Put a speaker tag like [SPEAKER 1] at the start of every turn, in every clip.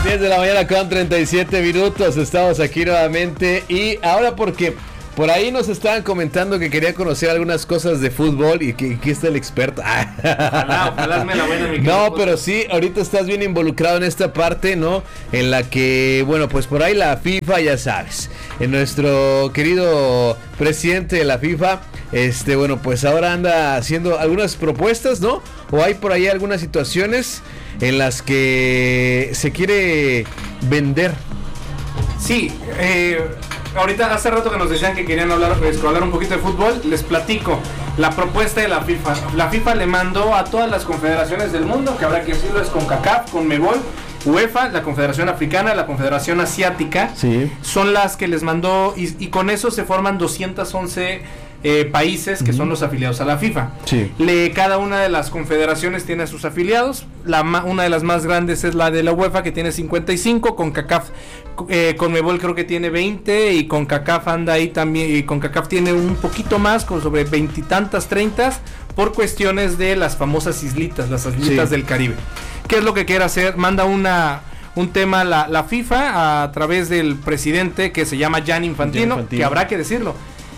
[SPEAKER 1] 10 de la mañana con 37 minutos, estamos aquí nuevamente y ahora porque por ahí nos estaban comentando que quería conocer algunas cosas de fútbol y que aquí está el experto.
[SPEAKER 2] Ojalá me la buena, mi
[SPEAKER 1] no, pero sí, ahorita estás bien involucrado en esta parte, ¿no? En la que, bueno, pues por ahí la FIFA, ya sabes, en nuestro querido presidente de la FIFA, bueno, pues ahora anda haciendo algunas propuestas, ¿no? O hay por ahí algunas situaciones en las que se quiere vender.
[SPEAKER 2] Sí, ahorita hace rato que nos decían que querían hablar un poquito de fútbol, les platico la propuesta de la FIFA. La FIFA le mandó a todas las confederaciones del mundo, que habrá que decirlo, es CONCACAF, CONMEBOL, UEFA, la Confederación Africana, la Confederación Asiática,
[SPEAKER 1] sí,
[SPEAKER 2] son las que les mandó y con eso se forman 211 países que son los afiliados a la FIFA.
[SPEAKER 1] Sí.
[SPEAKER 2] Cada una de las confederaciones tiene a sus afiliados. Una de las más grandes es la de la UEFA, que tiene 55, CONCACAF, CONMEBOL creo que tiene 20 y CONCACAF anda ahí también, y CONCACAF tiene un poquito más, con sobre 20 y tantas, 30, por cuestiones de las famosas islitas, las islitas del Caribe. ¿Qué es lo que quiere hacer? Manda un tema la FIFA a través del presidente que se llama Gianni Infantino, que habrá que decirlo.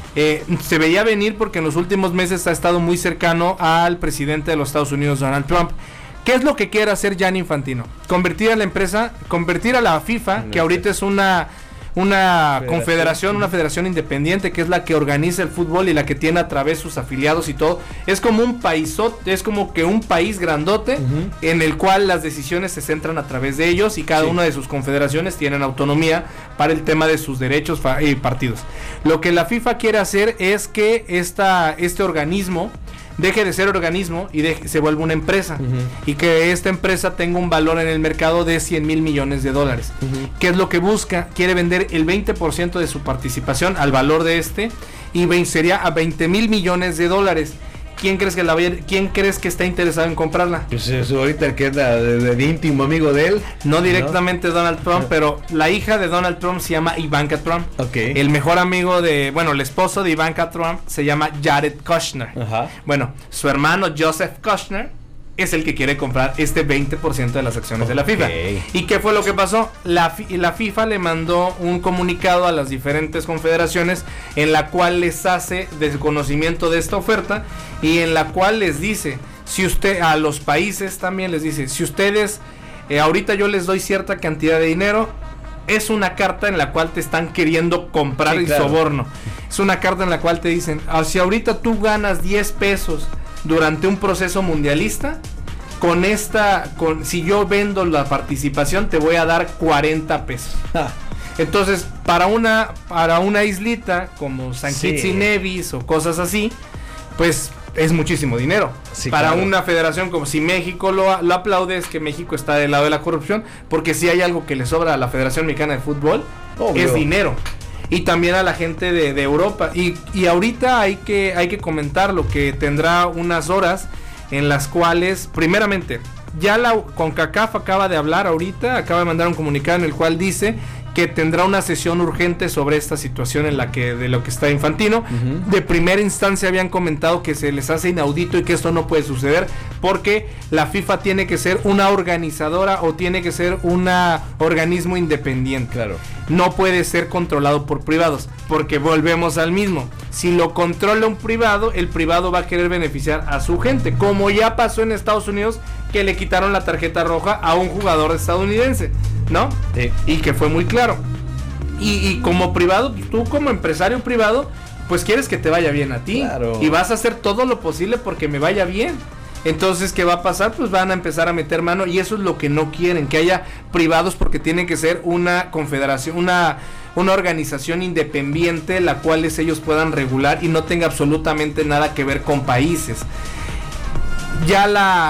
[SPEAKER 2] Se veía venir porque en los últimos meses ha estado muy cercano al presidente de los Estados Unidos, Donald Trump. ¿Qué es lo que quiere hacer Gianni Infantino? Convertir a la FIFA, que ahorita es una confederación, una federación independiente, que es la que organiza el fútbol y la que tiene a través sus afiliados y todo. Es como un paisote, es como que un país grandote, en el cual las decisiones se centran a través de ellos y cada una de sus confederaciones tienen autonomía para el tema de sus derechos y partidos. Lo que la FIFA quiere hacer es que este organismo deje de ser organismo y se vuelva una empresa, y que esta empresa tenga un valor en el mercado de $100 mil millones. ¿Qué es lo que busca? Quiere vender el 20% de su participación al valor de y vencería a $20 mil millones. ¿Quién crees que está interesado en comprarla?
[SPEAKER 1] Pues eso ahorita el que anda de íntimo amigo de él.
[SPEAKER 2] No directamente Donald Trump, pero la hija de Donald Trump se llama Ivanka Trump.
[SPEAKER 1] Okay.
[SPEAKER 2] El mejor amigo el esposo de Ivanka Trump se llama Jared Kushner.
[SPEAKER 1] Ajá.
[SPEAKER 2] Bueno, su hermano Joseph Kushner es el que quiere comprar este 20% de las acciones de la FIFA. ¿Y qué fue lo que pasó? La FIFA le mandó un comunicado a las diferentes confederaciones en la cual les hace desconocimiento de esta oferta y en la cual les dice, a los países también les dice, si ustedes, ahorita yo les doy cierta cantidad de dinero, es una carta en la cual te están queriendo comprar soborno. Es una carta en la cual te dicen, si ahorita tú ganas 10 pesos durante un proceso mundialista, si yo vendo la participación te voy a dar 40 pesos. Entonces, para una islita como San Kitts y Nevis o cosas así, pues es muchísimo dinero. Para una federación como si México lo aplaude, es que México está del lado de la corrupción, porque si hay algo que le sobra a la Federación Mexicana de Fútbol, es dinero. Y también a la gente de Europa. Y ahorita hay que comentar lo que tendrá unas horas en las cuales, primeramente, ya la CONCACAF acaba de mandar un comunicado en el cual dice que tendrá una sesión urgente sobre esta situación de lo que está Infantino. De primera instancia habían comentado que se les hace inaudito y que esto no puede suceder porque la FIFA tiene que ser una organizadora o tiene que ser un organismo independiente.
[SPEAKER 1] Claro.
[SPEAKER 2] No puede ser controlado por privados, porque volvemos al mismo. Si lo controla un privado, el privado va a querer beneficiar a su gente, como ya pasó en Estados Unidos, que le quitaron la tarjeta roja a un jugador estadounidense, ¿no?
[SPEAKER 1] Sí.
[SPEAKER 2] Y que fue muy claro. Y como privado, tú como empresario privado, pues quieres que te vaya bien a ti.
[SPEAKER 1] Claro.
[SPEAKER 2] Y vas a hacer todo lo posible porque me vaya bien. Entonces, ¿qué va a pasar? Pues van a empezar a meter mano, y eso es lo que no quieren, que haya privados, porque tiene que ser una confederación, una organización independiente, la cual ellos puedan regular y no tenga absolutamente nada que ver con países. Ya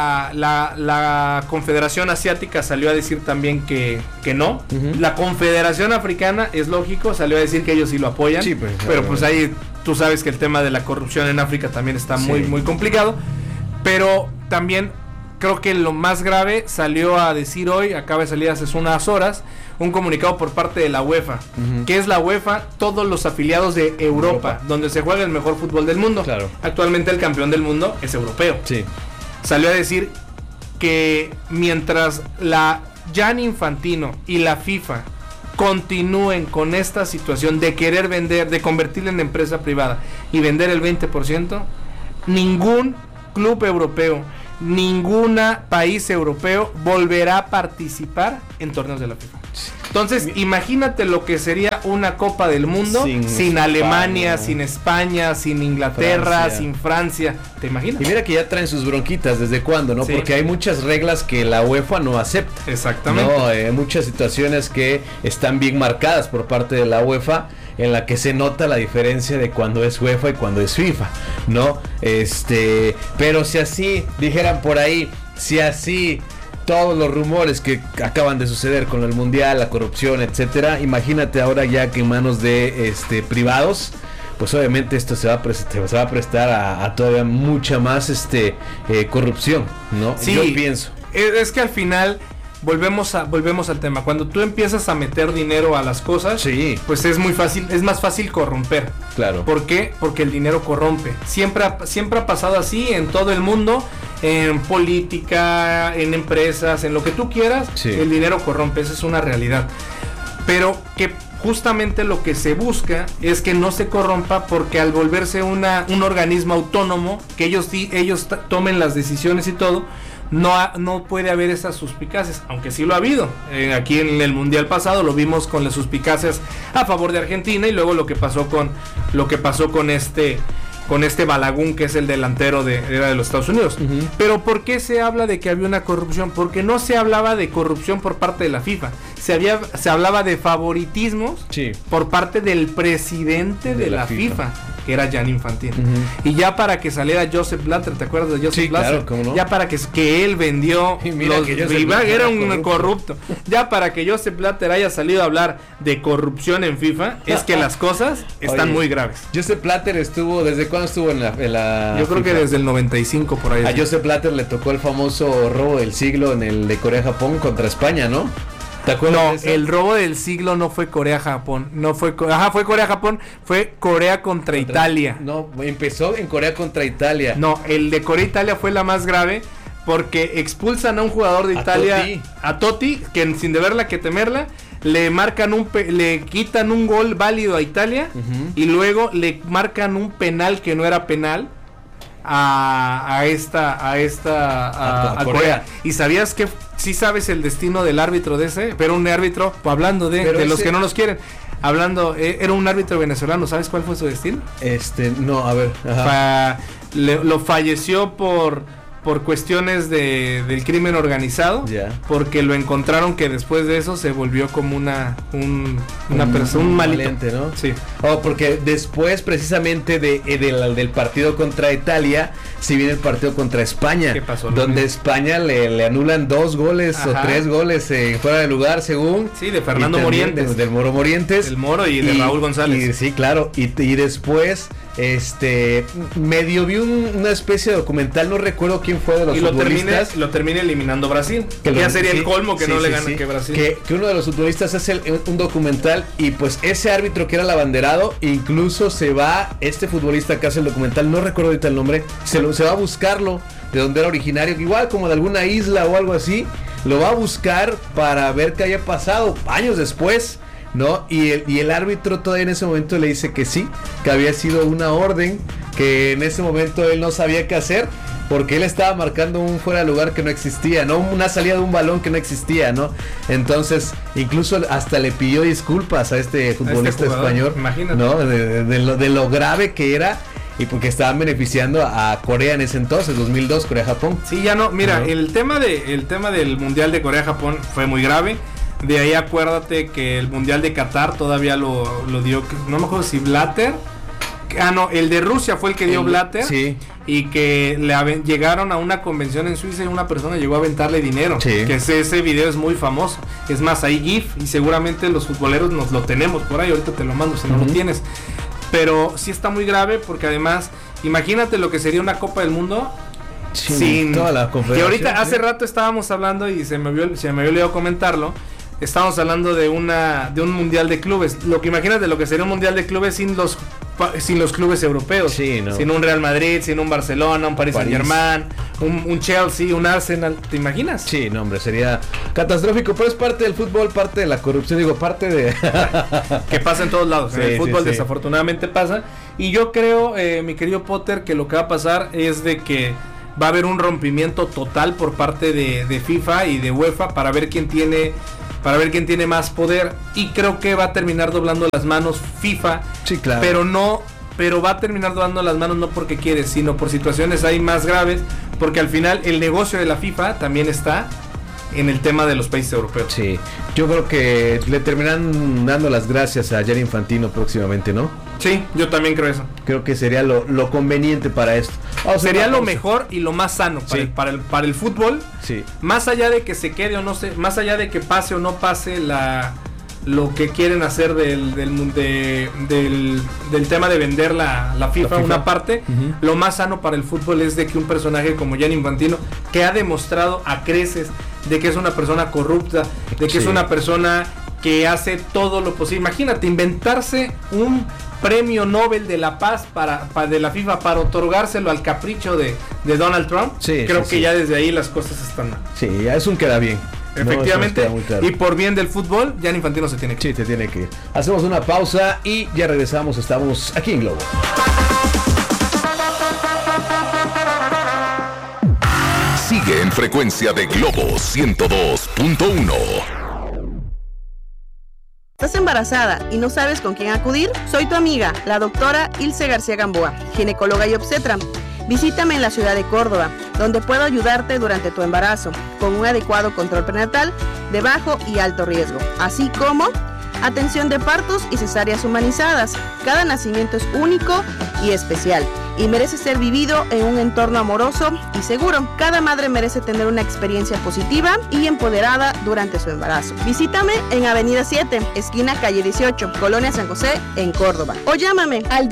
[SPEAKER 2] la Confederación Asiática salió a decir también que no. La Confederación Africana, es lógico, salió a decir que ellos sí lo apoyan, pero pues ahí tú sabes que el tema de la corrupción en África también está muy, muy complicado. Pero también creo que lo más grave salió a decir hoy, acaba de salir hace unas horas, un comunicado por parte de la UEFA. ¿Qué es la UEFA? Todos los afiliados de Europa, donde se juega el mejor fútbol del mundo.
[SPEAKER 1] Claro.
[SPEAKER 2] Actualmente el campeón del mundo es europeo.
[SPEAKER 1] Sí.
[SPEAKER 2] Salió a decir que mientras la Gianni Infantino y la FIFA continúen con esta situación de querer vender, de convertirla en empresa privada y vender el 20%, ningún club europeo, ningún país europeo volverá a participar en torneos de la FIFA. Entonces, imagínate lo que sería una Copa del Mundo sin Alemania, sin España, sin Inglaterra, sin Francia. ¿Te imaginas?
[SPEAKER 1] Y mira que ya traen sus bronquitas, ¿desde cuándo, no? Sí. Porque hay muchas reglas que la UEFA no acepta.
[SPEAKER 2] Exactamente.
[SPEAKER 1] No, muchas situaciones que están bien marcadas por parte de la UEFA, en la que se nota la diferencia de cuando es UEFA y cuando es FIFA, ¿no? Pero si así, dijeran por ahí, si así todos los rumores que acaban de suceder con el mundial, la corrupción, etcétera, imagínate ahora ya que en manos de privados, pues obviamente esto se va a prestar a todavía mucha más corrupción, ¿no?
[SPEAKER 2] Sí,
[SPEAKER 1] yo pienso.
[SPEAKER 2] Es que al final volvemos al tema. Cuando tú empiezas a meter dinero a las cosas,
[SPEAKER 1] sí,
[SPEAKER 2] pues es más fácil corromper.
[SPEAKER 1] Claro.
[SPEAKER 2] ¿Por qué? Porque el dinero corrompe. Siempre ha pasado así en todo el mundo, en política, en empresas, en lo que tú quieras, sí. El dinero corrompe, esa es una realidad. Pero que justamente lo que se busca es que no se corrompa, porque al volverse un organismo autónomo, que ellos tomen las decisiones y todo, no puede haber esas suspicacias, aunque sí lo ha habido. Aquí en el mundial pasado lo vimos con las suspicacias a favor de Argentina, y luego lo que pasó con este Balagun, que es el delantero de los Estados Unidos. Uh-huh. Pero ¿por qué se habla de que había una corrupción? Porque no se hablaba de corrupción por parte de la FIFA. Se hablaba de favoritismos, sí, por parte del presidente de la FIFA, que era Gianni Infantino. Uh-huh. Y ya para que saliera Joseph Blatter, ¿te acuerdas de Joseph Blatter?
[SPEAKER 1] Claro, ¿cómo no?
[SPEAKER 2] Ya para que él vendió era un corrupto. Ya para que Joseph Blatter haya salido a hablar de corrupción en FIFA, es que las cosas están muy graves.
[SPEAKER 1] Joseph Blatter estuvo, ¿desde cuándo estuvo en la
[SPEAKER 2] Yo creo FIFA? Que desde el 95 por ahí.
[SPEAKER 1] A Joseph Blatter le tocó el famoso robo del siglo en el de Corea-Japón contra España, ¿no?
[SPEAKER 2] ¿Te acuerdas? No, el robo del siglo no fue Corea-Japón, fue Corea-Japón, fue Corea contra Italia.
[SPEAKER 1] No, empezó en Corea contra Italia.
[SPEAKER 2] No, el de Corea-Italia fue la más grave, porque expulsan a un jugador de Italia, a Totti, que sin deberla que temerla, le quitan un gol válido a Italia, uh-huh, y luego le marcan un penal que no era penal a Corea. ¿Y sabías que sí sabes el destino del árbitro de ese? Pero un árbitro, hablando de los que no los quieren, era un árbitro venezolano. ¿Sabes cuál fue su destino?
[SPEAKER 1] No, a ver.
[SPEAKER 2] Lo falleció por cuestiones del crimen organizado, porque lo encontraron que después de eso se volvió como una persona, un maliente,
[SPEAKER 1] ¿no?
[SPEAKER 2] Sí.
[SPEAKER 1] Porque después precisamente del partido contra Italia, si viene el partido contra España,
[SPEAKER 2] ¿qué pasó?
[SPEAKER 1] Donde España le anulan 2 goles, ajá, o 3 goles fuera de lugar, según.
[SPEAKER 2] Sí, de Fernando Morientes.
[SPEAKER 1] Del Moro Morientes.
[SPEAKER 2] Del Moro y de Raúl González.
[SPEAKER 1] Sí, claro. Y después medio vi una especie de documental, no recuerdo quién fue de los futbolistas.
[SPEAKER 2] Lo termina eliminando Brasil, que ya sería el colmo que no le gana que Brasil.
[SPEAKER 1] Que uno de los futbolistas hace un documental, y pues ese árbitro que era el abanderado, incluso se va, este futbolista que hace el documental, no recuerdo ahorita el nombre, se va a buscarlo de donde era originario, igual como de alguna isla o algo así, lo va a buscar para ver qué haya pasado años después, ¿no? Y el árbitro todavía en ese momento le dice que sí, que había sido una orden, que en ese momento él no sabía qué hacer, porque él estaba marcando un fuera de lugar que no existía, ¿no? Una salida de un balón que no existía, ¿no? Entonces, incluso hasta le pidió disculpas a este futbolista español,
[SPEAKER 2] imagínate,
[SPEAKER 1] ¿no? De lo grave que era, y porque estaban beneficiando a Corea en ese entonces, 2002, Corea-Japón.
[SPEAKER 2] Sí, ya no, mira, ¿no? El tema del Mundial de Corea-Japón fue muy grave. De ahí acuérdate que el Mundial de Qatar todavía lo dio, no me acuerdo si Blatter. No, el de Rusia fue el que dio Blatter.
[SPEAKER 1] Sí.
[SPEAKER 2] Y que llegaron a una convención en Suiza y una persona llegó a aventarle dinero.
[SPEAKER 1] Sí.
[SPEAKER 2] Que ese video es muy famoso. Es más, hay GIF y seguramente los futboleros nos lo tenemos por ahí. Ahorita te lo mando si no lo tienes. Pero sí está muy grave, porque además, imagínate lo que sería una Copa del Mundo sin
[SPEAKER 1] toda la confederación.
[SPEAKER 2] Que ahorita hace rato estábamos hablando y se me había olvidado comentarlo. Estamos hablando de un mundial de clubes. Lo que imagínate lo que sería un mundial de clubes sin los sin los clubes europeos,
[SPEAKER 1] sí, ¿no?
[SPEAKER 2] Sin un Real Madrid, sin un Barcelona, un Paris Saint-Germain, un Chelsea, un Arsenal, ¿te imaginas?
[SPEAKER 1] Sí, no, hombre, sería catastrófico, pero es parte del fútbol, parte de la corrupción, parte de...
[SPEAKER 2] que pasa en todos lados,
[SPEAKER 1] sí,
[SPEAKER 2] en el fútbol
[SPEAKER 1] sí.
[SPEAKER 2] Desafortunadamente pasa, y yo creo, mi querido Potter, que lo que va a pasar es de que va a haber un rompimiento total por parte de FIFA y de UEFA para ver quién tiene más poder, y creo que va a terminar doblando las manos FIFA,
[SPEAKER 1] sí, claro.
[SPEAKER 2] Pero va a terminar doblando las manos no porque quiere, sino por situaciones ahí más graves, porque al final el negocio de la FIFA también está en el tema de los países europeos.
[SPEAKER 1] Sí, yo creo que le terminan dando las gracias a Gianni Infantino próximamente, ¿no?
[SPEAKER 2] Sí, yo también creo eso.
[SPEAKER 1] Creo que sería lo conveniente para esto.
[SPEAKER 2] Sería lo mejor y lo más sano para el fútbol.
[SPEAKER 1] Sí.
[SPEAKER 2] Más allá de que se quede o no se, más allá de que pase o no pase lo que quieren hacer del tema de vender la FIFA, una parte, lo más sano para el fútbol es de que un personaje como Gianni Infantino, que ha demostrado a creces de que es una persona corrupta, de que es una persona que hace todo lo posible. Imagínate inventarse un premio Nobel de la Paz de la FIFA para otorgárselo al capricho de Donald Trump. Creo que ya desde ahí las cosas están mal.
[SPEAKER 1] Sí, ya es un queda bien.
[SPEAKER 2] Efectivamente, no, claro. Y por bien del fútbol, Gianni Infantino se tiene que ir.
[SPEAKER 1] Sí, te tiene que ir. Hacemos una pausa y ya regresamos. Estamos aquí en Globo.
[SPEAKER 3] Sigue en frecuencia de Globo 102.1.
[SPEAKER 4] ¿Estás embarazada y no sabes con quién acudir? Soy tu amiga, la doctora Ilse García Gamboa, ginecóloga y obstetra. Visítame en la ciudad de Córdoba, donde puedo ayudarte durante tu embarazo, con un adecuado control prenatal de bajo y alto riesgo, así como atención de partos y cesáreas humanizadas. Cada nacimiento es único y especial, y merece ser vivido en un entorno amoroso y seguro. Cada madre merece tener una experiencia positiva y empoderada durante su embarazo. Visítame en Avenida 7, esquina calle 18, Colonia San José, en Córdoba. O llámame
[SPEAKER 5] al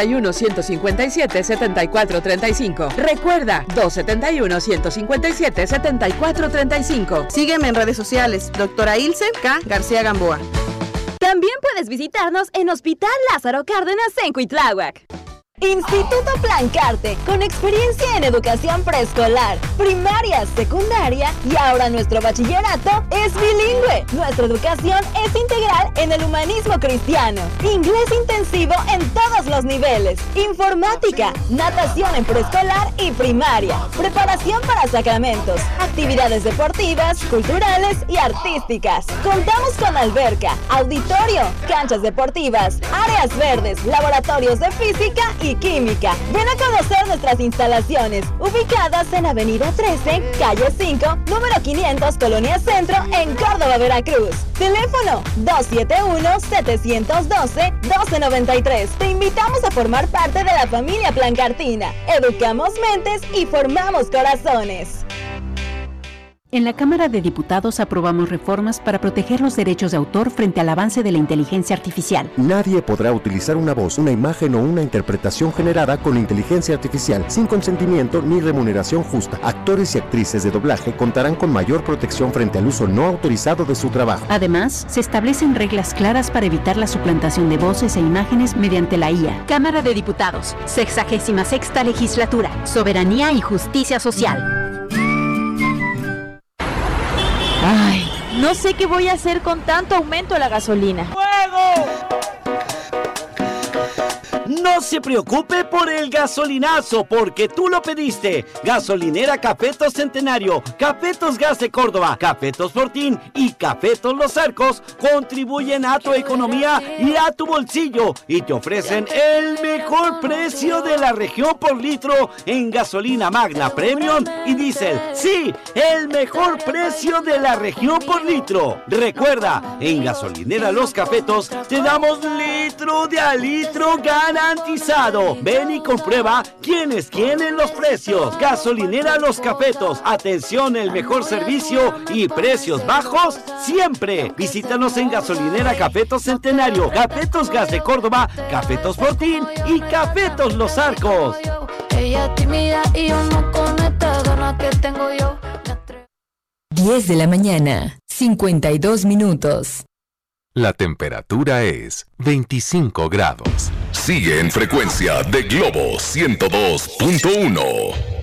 [SPEAKER 5] 271-157-7435. Recuerda, 271-157-7435.
[SPEAKER 4] Sígueme en redes sociales, doctora Ilse K. García Gamboa.
[SPEAKER 6] También puedes visitarnos en Hospital Lázaro Cárdenas en Cuitláhuac. Instituto Plancarte, con experiencia en educación preescolar, primaria, secundaria y ahora nuestro bachillerato es bilingüe. Nuestra educación es integral en el humanismo cristiano, inglés intensivo en todos los niveles, informática, natación en preescolar y primaria, preparación para sacramentos, actividades deportivas, culturales y artísticas. Contamos con alberca, auditorio, canchas deportivas, áreas verdes, laboratorios de física y química. Ven a conocer nuestras instalaciones, ubicadas en Avenida 13, calle 5, número 500, Colonia Centro, en Córdoba, Veracruz. Teléfono 271-712-1293. Te invitamos a formar parte de la familia Plancartina. Educamos mentes y formamos corazones.
[SPEAKER 7] En la Cámara de Diputados aprobamos reformas para proteger los derechos de autor frente al avance de la inteligencia artificial.
[SPEAKER 8] Nadie podrá utilizar una voz, una imagen o una interpretación generada con inteligencia artificial sin consentimiento ni remuneración justa. Actores y actrices de doblaje contarán con mayor protección frente al uso no autorizado de su trabajo.
[SPEAKER 7] Además, se establecen reglas claras para evitar la suplantación de voces e imágenes mediante la IA.
[SPEAKER 9] Cámara de Diputados, 66ª Legislatura, Soberanía y Justicia Social.
[SPEAKER 6] Ay, no sé qué voy a hacer con tanto aumento de la gasolina.
[SPEAKER 10] ¡Fuego! No se preocupe por el gasolinazo, porque tú lo pediste. Gasolinera Cafetos Centenario, Cafetos Gas de Córdoba, Cafetos Fortín y Cafetos Los Arcos contribuyen a tu economía y a tu bolsillo y te ofrecen el mejor precio de la región por litro en gasolina Magna Premium y Diesel. Sí, el mejor precio de la región por litro. Recuerda, en Gasolinera Los Cafetos te damos litro de a litro garantizado. Ven y comprueba quién es quién en los precios. Gasolinera Los Cafetos. Atención, el mejor servicio y precios bajos siempre. Visítanos en Gasolinera Cafetos Centenario, Cafetos Gas de Córdoba, Cafetos Fortín y Cafetos Los Arcos.
[SPEAKER 11] Ella tímida y yo no con esta gana que tengo yo.
[SPEAKER 12] 10 de la mañana, 52 minutos.
[SPEAKER 3] La temperatura es 25 grados. Sigue en Frecuencia de Globo 102.1.